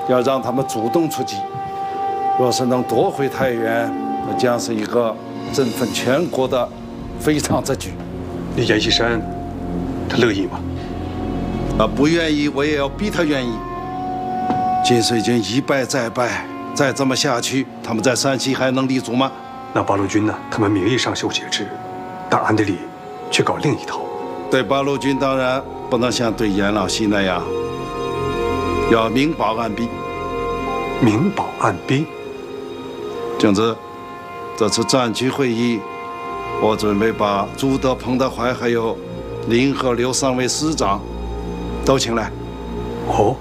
要让他们主动出击。若是能夺回太原，那将是一个振奋全国的非常之举。 那阎锡山，他乐意吗？ 不愿意，我也要逼他愿意。金水军一败再败，再这么下去，他们在山西还能立足吗？ 那八路军呢？他们名义上修节制，但暗地里却搞另一套。 对八路军当然不能像对阎老西那样，要明保暗逼。 明保暗逼。 景之，这次战区会议，我准备把朱德、彭德怀还有林和刘3位师长都请来。 哦，